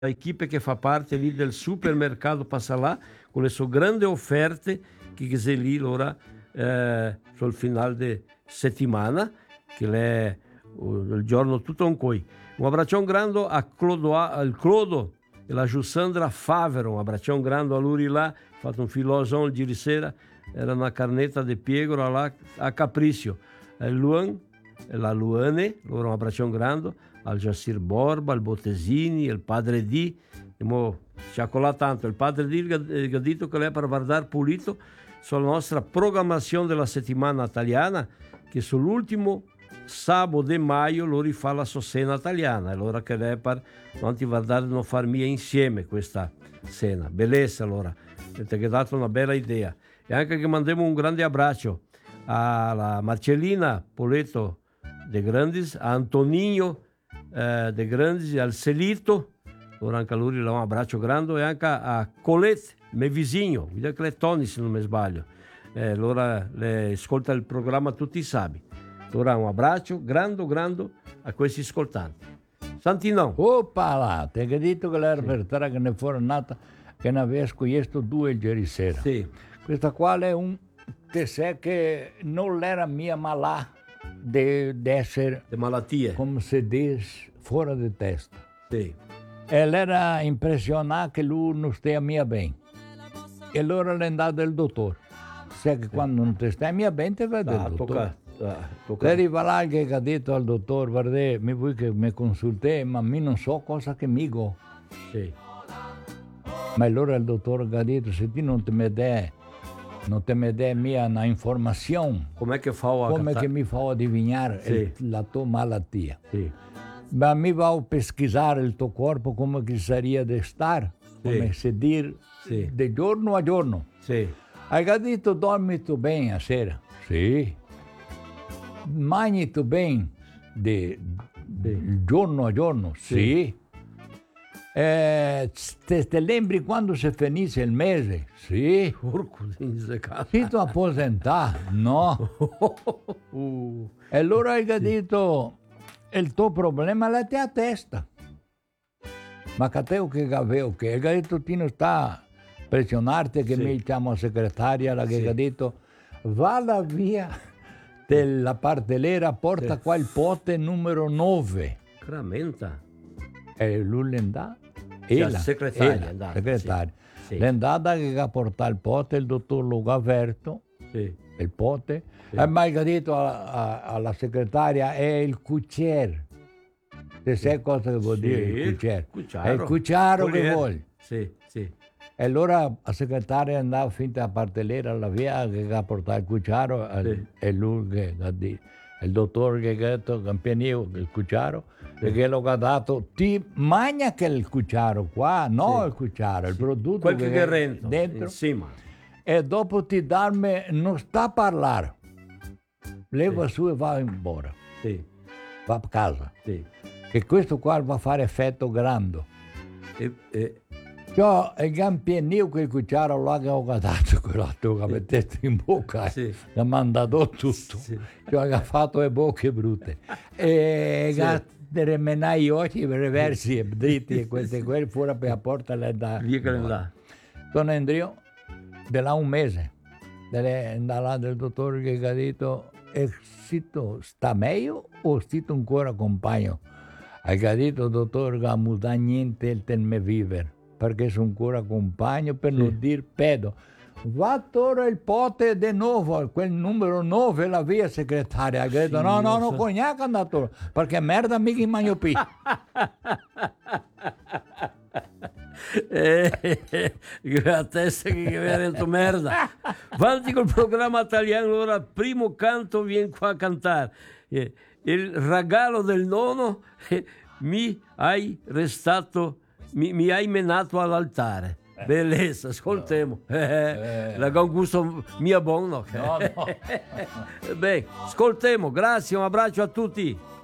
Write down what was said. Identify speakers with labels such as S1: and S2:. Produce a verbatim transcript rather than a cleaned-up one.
S1: equipe che fa parte lì del supermercato passa là con le sue grandi offerte che c'è lì allora eh, sul finale di settimana che è uh, il giorno tutto un coi. Un abbraccione grande a Clodo, al Clodo e la Giussandra Favero, un abbraccione grande a lui là, ha fatto un filosofo ieri sera, era una carnetta di piegora là a Capriccio. E Luan, e la Luane, loro un abbraccione grande al Jassir Borba, al Bottesini, il padre D, e mo ci ha collato tanto, il padre D che ha detto che lei per guardare pulito sulla nostra programmazione della settimana italiana, che sull'ultimo sabato di maio lo rifà la sua cena italiana, allora che lei per non ti guardare non far mia insieme questa cena, bellezza allora, ti ha dato una bella idea, e anche che mandiamo un grande abbraccio alla Marcellina Poletto De Grandis, a Antonino eh, De Grandis, al Celito, ora anche a lui un abbraccio grande, e anche a Colette, mio vicino, vedo che è Tony se non mi sbaglio, eh, allora le ascolta il programma tutti i sabato. Allora un abbraccio grande, grande a questi ascoltanti. Santino.
S2: Oppa là, ti ho detto che l'era per terra che ne fuori nata, che ne aveva scogliesto due ieri sera.
S1: Sì.
S2: Questa quale è un te sai che non era mia malà di essere
S1: le malattie
S2: come si dice fuori di testa.
S1: Sì.
S2: E l'era impressionata che lui non stia mia bene, e allora l'è andato dal dottore. Sai che sì. Quando non ti stai mia bene ti vai dal dottore.
S1: Ah, tocca.
S2: Lei arriva là che ha detto al dottore, guarda, mi vuoi che mi consulti, ma mi non so cosa che mi go.
S1: Sì.
S2: Ma allora il dottore ha detto, se ti non ti mi dai non te mi dai mia una informazione,
S1: com'è che fa a
S2: come che mi fa adivinare
S1: sì.
S2: il, la tua malattia,
S1: sì.
S2: Ma mi va a pesquisare il tuo corpo come che sarebbe di stare, come
S1: sì.
S2: si dire,
S1: sì.
S2: di giorno a giorno.
S1: Sì.
S2: Hai detto dormi tu bene a sera? Sì. Mangi tu bene di, di giorno a giorno? Sì. sì. Eh, te, te lembri quando si finisce il mese? Sì. Si tu apposentato? No. uh. E allora hai detto, il tuo problema è la tua testa. Ma che te che avevo che? Hai detto, ti non sta pressionarti che sì. Mi chiamo segretaria, la che sì. Ha detto, va la via della partelera, porta sì. Qua il pote numero nove.
S1: Cramenta.
S2: E lui è andato.
S1: E la segretaria,
S2: e la segretaria.
S1: Sì.
S2: L'è andata che ha portato il pote, il dottor lo ha aperto,
S1: sì.
S2: Il pote,
S1: sì.
S2: E mai ha detto alla, alla segretaria è il cuccier. Se sai sì. Cosa che vuol
S1: sì.
S2: dire il cuccier?
S1: Cucciaro.
S2: È il cucciaro che vuole.
S1: Sì, sì.
S2: E allora la segretaria andava finta a partelera alla via che ha portato il cucciaro sì. E lui che ha detto. Il dottore che ha detto, campianino, il cucciaro, sì. Che lo ha dato, ti mangia che il cucciaro qua, no sì. Il cucciaro, sì. Il prodotto
S1: quel
S2: che,
S1: che è
S2: dentro.
S1: Insieme.
S2: E dopo ti darmi, non sta a parlare, leva
S1: sì.
S2: Su e va embora,
S1: sì.
S2: Va a casa.
S1: Sì.
S2: E questo qua va a fare effetto grande.
S1: E, e...
S2: Cioè, il campianino che il cucciaro là che ho dato, quello che ho messo in bocca, sì. Ha mandato tutto, sì. Cioè ha fatto le bocche brutte. E sì. Ha remenai gli occhi reversi e dritti e queste e quelle fuori per la porta le da.
S1: Via che là.
S2: Sono Andrea, da là un mese, da là del dottore che ha detto, e sito sta meglio o sito ancora compagno? Ha detto, dottore, che non muta niente il tempo vivere. Perché sono ancora compagno, per sì. Non dire pedo. Va ora il pote di nuovo, quel numero nove, la via segretaria. Ha detto, sì, no, no, no, so. Cognac è andato, perché merda mica in magno P.
S1: eh, la testa che aveva detto merda. Avanti col programma italiano, ora primo canto vieni qua a cantare. Eh, il regalo del nono, eh, mi hai restato... Mi, mi hai menato all'altare. Eh. Bellezza, ascoltiamo. No. Eh, eh. La un gusto mia buono.
S2: No, no.
S1: Beh, ascoltiamo. Grazie, un abbraccio a tutti.